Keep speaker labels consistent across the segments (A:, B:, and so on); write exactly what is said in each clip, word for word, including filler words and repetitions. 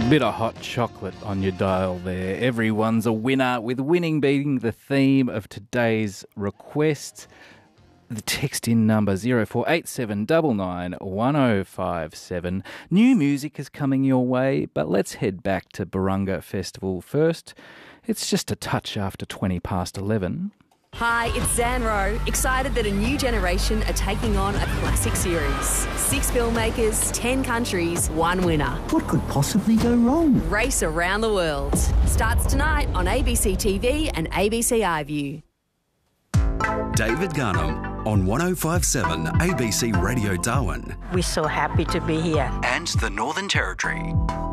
A: Bit of hot chocolate on your dial there. Everyone's a winner, with winning being the theme of today's request. The text in number zero four eight seven nine nine one zero five seven. New music is coming your way, but let's head back to Barunga Festival first. It's just a touch after twenty past eleven.
B: Hi, it's Zan Rowe, excited that a new generation are taking on a classic series. Six filmmakers, ten countries, one winner.
C: What could possibly go wrong?
B: Race Around the World. Starts tonight on A B C T V and A B C iView.
D: David Garnham on one oh five seven A B C Radio Darwin.
E: We're so happy to be here.
D: And the Northern Territory.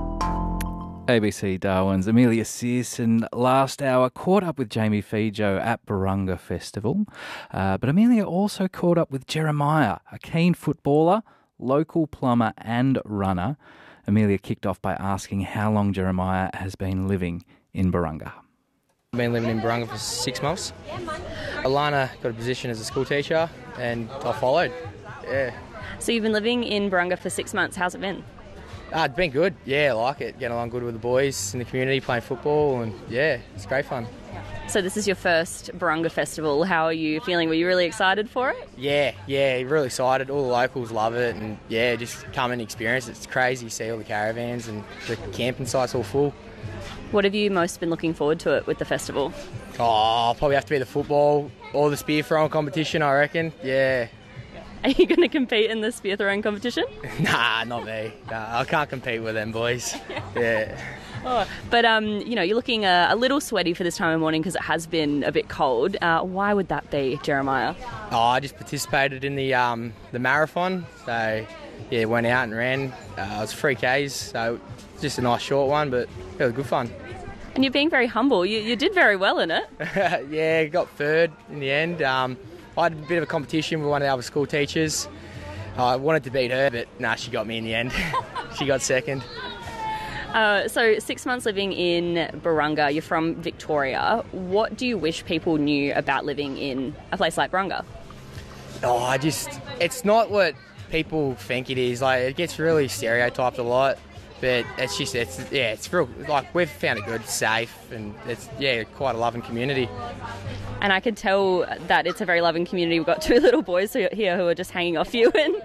A: A B C Darwin's Amelia Searson last hour caught up with Jamie Fijo at Barunga Festival. Uh, but Amelia also caught up with Jeremiah, a keen footballer, local plumber and runner. Amelia kicked off by asking how long Jeremiah has been living in Barunga.
F: I've been living in Barunga for six months. Alana got a position as a school teacher and I followed. Yeah.
G: So you've been living in Barunga for six months. How's it been?
F: Ah, it's been good. Yeah, I like it. Getting along good with the boys in the community, playing football, and yeah, it's great fun.
G: So this is your first Barunga Festival. How are you feeling? Were you really excited for it?
F: Yeah, yeah, really excited. All the locals love it, and yeah, just come and experience it. It's crazy. See all the caravans and the camping sites all full.
G: What have you most been looking forward to it with the festival?
F: Oh, I'll probably have to be the football or the spear throwing competition, I reckon. Yeah.
G: Are you going to compete in the spear throwing competition?
F: Nah, not me. Nah, I can't compete with them boys. Yeah.
G: Oh, but, um, you know, you're looking a, a little sweaty for this time of morning because it has been a bit cold. Uh, why would that be, Jeremiah?
F: Oh, I just participated in the um, the marathon. So, yeah, went out and ran. Uh, it was three Ks, so just a nice short one, but it was good fun.
G: And you're being very humble. You, you did very well in it.
F: Yeah, got third in the end. Um, I had a bit of a competition with one of the other school teachers. I wanted to beat her, but nah, she got me in the end. She got second.
G: Uh, so six months living in Barunga, you're from Victoria. What do you wish people knew about living in a place like Barunga?
F: Oh, I just, it's not what people think it is. Like, it gets really stereotyped a lot, but it's just, it's yeah, it's real, like, we've found it good, safe, and it's, yeah, quite a loving community.
G: And I could tell that it's a very loving community. We've got two little boys here who are just hanging off you. And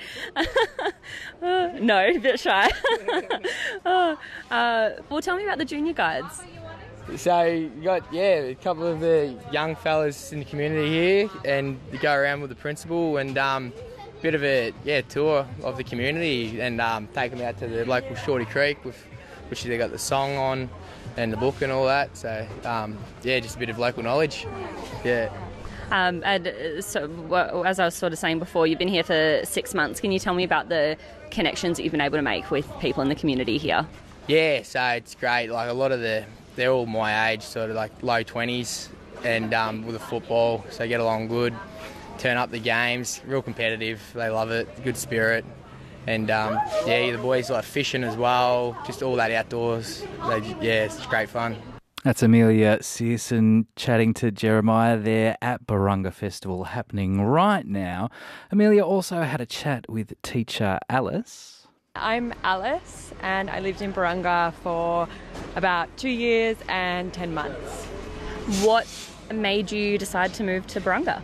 G: uh, no, a bit shy. uh, uh, well, tell me about the junior guides.
F: So you got, yeah, a couple of the young fellas in the community here, and you go around with the principal and um, a bit of a yeah tour of the community, and um, take them out to the local Shorty Creek, with, which they got the song on and the book and all that. So um, yeah, just a bit of local knowledge. Yeah.
G: Um, and uh, so, well, as I was sort of saying before, you've been here for six months. Can you tell me about the connections that you've been able to make with people in the community here?
F: Yeah, so it's great. Like, a lot of the, they're all my age, sort of like low twenties, and um, with the football, so they get along good. Turn up the games, real competitive. They love it, good spirit. And um, yeah, the boys like fishing as well, just all that outdoors. They, yeah, it's great fun.
A: That's Amelia Searson chatting to Jeremiah there at Barunga Festival, happening right now. Amelia also had a chat with teacher Alice.
H: I'm Alice, and I lived in Barunga for about two years and ten months.
G: What made you decide to move to Barunga?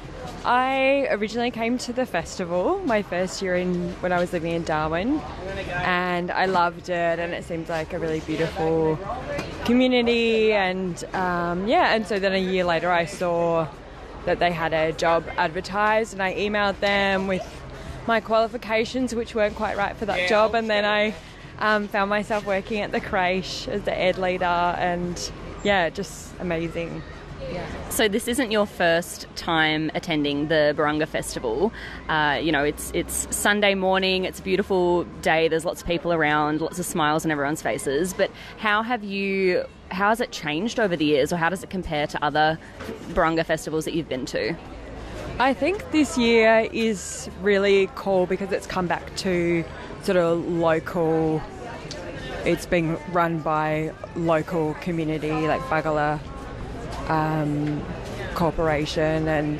H: I originally came to the festival my first year in when I was living in Darwin, and I loved it, and it seemed like a really beautiful community, and um, yeah, and so then a year later I saw that they had a job advertised, and I emailed them with my qualifications, which weren't quite right for that job, and then I um, found myself working at the creche as the ed leader, and yeah, just amazing. Yeah.
G: So this isn't your first time attending the Barunga Festival. Uh, you know, it's it's Sunday morning, it's a beautiful day, there's lots of people around, lots of smiles on everyone's faces. But how have you, how has it changed over the years, or how does it compare to other Barunga festivals that you've been to?
H: I think this year is really cool because it's come back to sort of local, it's being run by local community like Bagala Um, corporation, and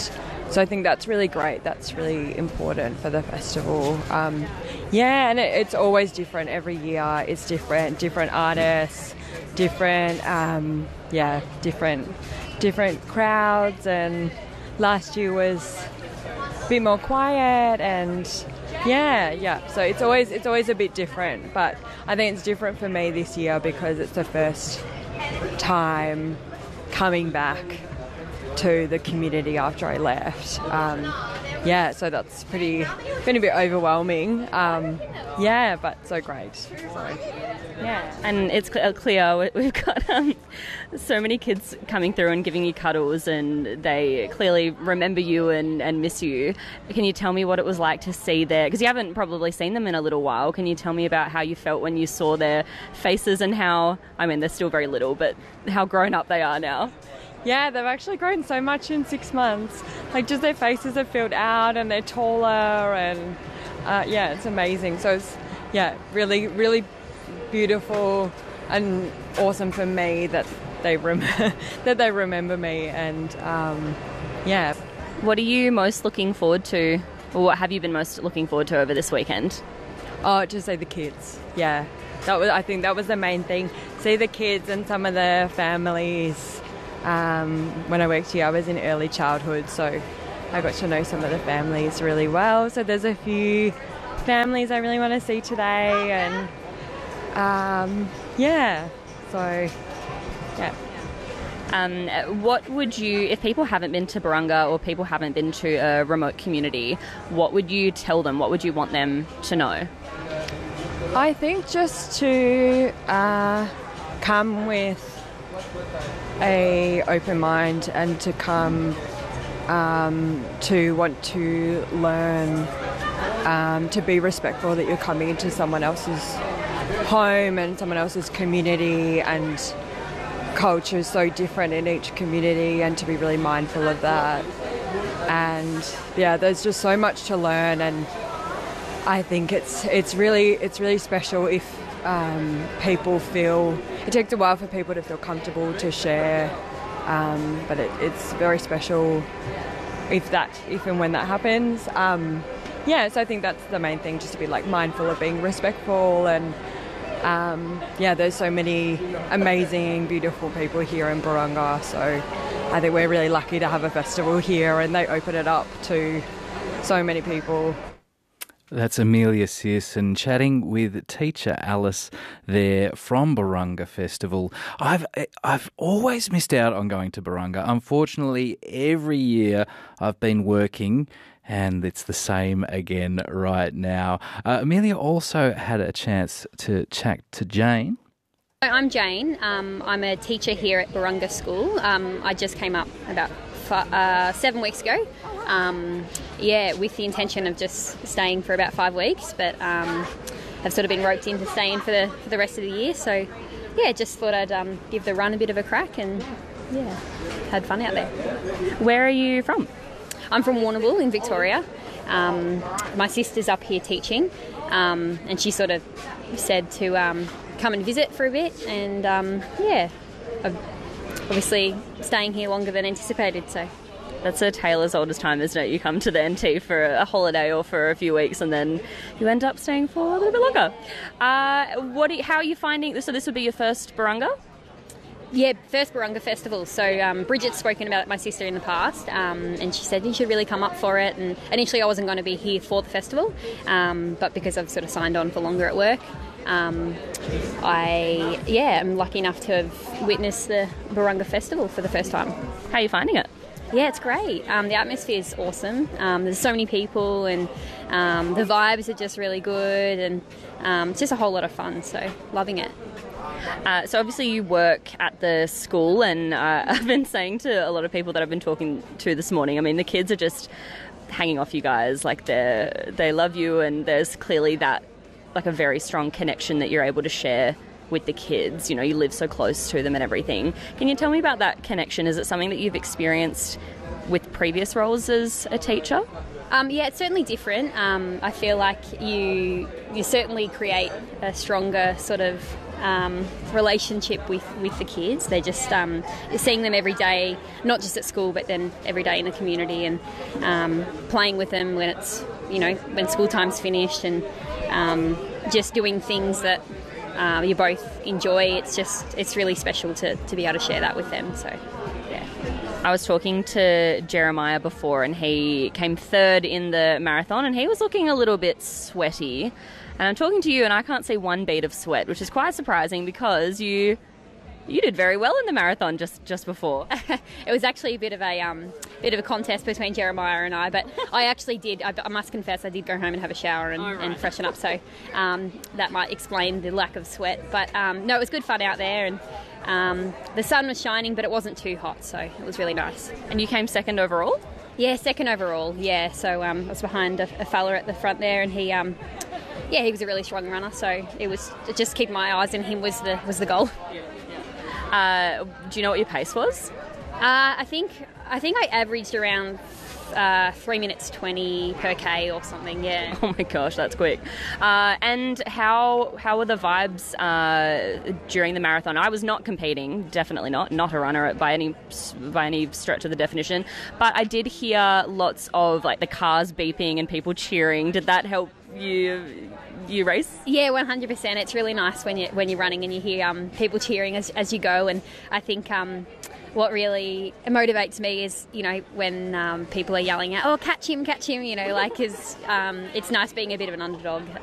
H: so I think that's really great. That's really important for the festival. Um, yeah, and it, it's always different every year. It's different, different artists, different, um, yeah, different, different crowds. And last year was a bit more quiet, and yeah, yeah. So it's always it's always a bit different. But I think it's different for me this year because it's the first time coming back to the community after I left. Um, yeah, so that's pretty, been a bit overwhelming. Um, yeah, but so great. So,
G: yeah, and it's cl- clear we've got um, so many kids coming through and giving you cuddles, and they clearly remember you and, and miss you. Can you tell me what it was like to see their, because you haven't probably seen them in a little while, can you tell me about how you felt when you saw their faces and how, I mean, they're still very little, but how grown up they are now?
H: Yeah, they've actually grown so much in six months. Like, just their faces have filled out and they're taller, and uh, yeah, it's amazing. So it's, yeah, really, really beautiful and awesome for me that they rem- that they remember me. And um, yeah.
G: What are you most looking forward to, or what have you been most looking forward to over this weekend?
H: Oh, just see the kids. Yeah, that was. I think that was the main thing. See the kids and some of the families. Um, when I worked here, I was in early childhood, so I got to know some of the families really well. So there's a few families I really want to see today, and um, yeah, so yeah.
G: Um, what would you, if people haven't been to Barunga or people haven't been to a remote community, what would you tell them? What would you want them to know?
H: I think just to uh, come with a open mind and to come um, to want to learn, um, to be respectful that you're coming into someone else's home and someone else's community, and culture is so different in each community, and to be really mindful of that. And yeah, there's just so much to learn, and I think it's it's really it's really special if um, people feel. It takes a while for people to feel comfortable to share, um, but it, it's very special if that, if and when that happens. Um, yeah, so I think that's the main thing, just to be like mindful of being respectful, and um, yeah, there's so many amazing, beautiful people here in Barunga. So I think we're really lucky to have a festival here, and they open it up to so many people.
A: That's Amelia Searson chatting with teacher Alice there from Barunga Festival. I've I've always missed out on going to Barunga. Unfortunately, every year I've been working, and it's the same again right now. Uh, Amelia also had a chance to chat to Jane.
I: I'm Jane. Um, I'm a teacher here at Barunga School. Um, I just came up about f- uh, seven weeks ago. Um, yeah, with the intention of just staying for about five weeks, but um, have sort of been roped into staying for the for the rest of the year. So, yeah, just thought I'd um, give the run a bit of a crack, and yeah, had fun out there.
G: Where are you from?
I: I'm from Warrnambool in Victoria. Um, my sister's up here teaching, um, and she sort of said to um, come and visit for a bit, and um, yeah, obviously staying here longer than anticipated, so.
G: That's a tale as old as time, isn't it? You come to the N T for a holiday or for a few weeks, and then you end up staying for a little bit longer. Uh, what? Do you, how are you finding this? So this would be your first Barunga?
I: Yeah, first Barunga Festival. So um, Bridget's spoken about it, my sister, in the past, um, and she said you should really come up for it. And initially I wasn't going to be here for the festival, um, but because I've sort of signed on for longer at work, um, I, yeah, I'm lucky enough to have witnessed the Barunga Festival for the first time.
G: How are you finding it?
I: Yeah, it's great. Um, the atmosphere is awesome. Um, there's so many people, and um, the vibes are just really good, and um, it's just a whole lot of fun, so loving it.
G: Uh, so obviously you work at the school, and uh, I've been saying to a lot of people that I've been talking to this morning, I mean, the kids are just hanging off you guys, like they they love you, and there's clearly that, like a very strong connection that you're able to share with the kids. You know, you live so close to them and everything. Can you tell me about that connection? Is it something that you've experienced with previous roles as a teacher?
I: Um, yeah, it's certainly different. Um, I feel like you you certainly create a stronger sort of um, relationship with, with the kids. They're just um, seeing them every day, not just at school, but then every day in the community, and um, playing with them when it's, you know, when school time's finished, and um, just doing things that uh, you both enjoy. It's just, it's really special to, to be able to share that with them. So, yeah.
G: I was talking to Jeremiah before, and he came third in the marathon, and he was looking a little bit sweaty. And I'm talking to you, and I can't see one bead of sweat, which is quite surprising because you you did very well in the marathon just, just before.
I: It was actually a bit of a um, bit of a contest between Jeremiah and I, but I actually did. I, I must confess, I did go home and have a shower and, oh, right. and freshen up, so um, that might explain the lack of sweat. But um, no, it was good fun out there, and um, the sun was shining, but it wasn't too hot, so it was really nice.
G: And you came second overall?
I: Yeah, second overall. Yeah, so um, I was behind a, a fella at the front there, and he. Um, Yeah, he was a really strong runner, so it was just keep my eyes on him was the was the goal.
G: Uh, do you know what your pace was?
I: Uh, I think I think I averaged around uh, three minutes twenty per k or something. Yeah.
G: Oh my gosh, that's quick. Uh, and how how were the vibes uh, during the marathon? I was not competing, definitely not, not a runner by any by any stretch of the definition. But I did hear lots of like the cars beeping and people cheering. Did that help you you race?
I: Yeah, one hundred percent. It's really nice when you when you're running and you hear um, people cheering as as you go. And I think um, what really motivates me is, you know, when um, people are yelling out, "Oh, catch him, catch him!" You know, like, 'cause um, it's nice being a bit of an underdog